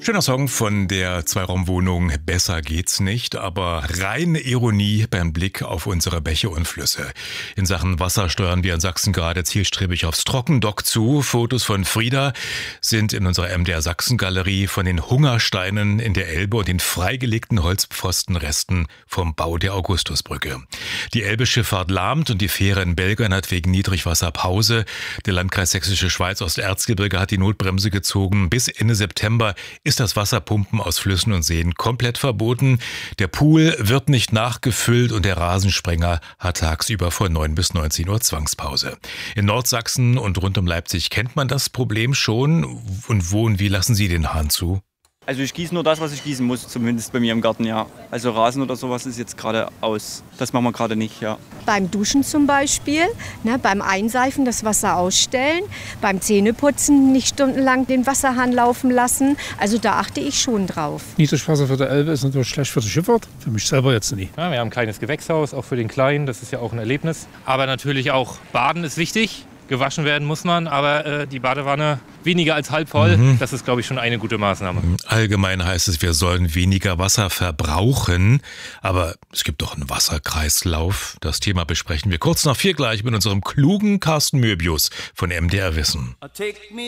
Schöner Song von der Zweiraumwohnung Besser geht's nicht, aber reine Ironie beim Blick auf unsere Bäche und Flüsse. In Sachen Wasser steuern wir in Sachsen gerade zielstrebig aufs Trockendock zu. Fotos von Frieda sind in unserer MDR Sachsen Galerie von den Hungersteinen in der Elbe und den freigelegten Holzpfostenresten vom Bau der Augustusbrücke. Die Elbe-Schifffahrt lahmt und die Fähre in Belgern hat wegen Niedrigwasser Pause. Der Landkreis Sächsische Schweiz Osterzgebirge hat die Notbremse gezogen. Bis Ende September ist das Wasserpumpen aus Flüssen und Seen komplett verboten. Der Pool wird nicht nachgefüllt und der Rasensprenger hat tagsüber von 9 bis 19 Uhr Zwangspause. In Nordsachsen und rund um Leipzig kennt man das Problem schon. Und wo und wie lassen Sie den Hahn zu? Also ich gieße nur das, was ich gießen muss, zumindest bei mir im Garten, ja. Also Rasen oder sowas ist jetzt gerade aus. Das machen wir gerade nicht, ja. Beim Duschen zum Beispiel, beim Einseifen das Wasser ausstellen, beim Zähneputzen nicht stundenlang den Wasserhahn laufen lassen. Also da achte ich schon drauf. Niedrigwasser für die Elbe ist natürlich schlecht für die Schifffahrt, für mich selber jetzt nicht. Ja, wir haben ein kleines Gewächshaus, auch für den Kleinen, das ist ja auch ein Erlebnis. Aber natürlich auch Baden ist wichtig. Gewaschen werden muss man, aber die Badewanne weniger als halb voll, das ist, glaube ich, schon eine gute Maßnahme. Allgemein heißt es, wir sollen weniger Wasser verbrauchen, aber es gibt doch einen Wasserkreislauf. Das Thema besprechen wir kurz nach 4 gleich mit unserem klugen Carsten Möbius von MDR Wissen.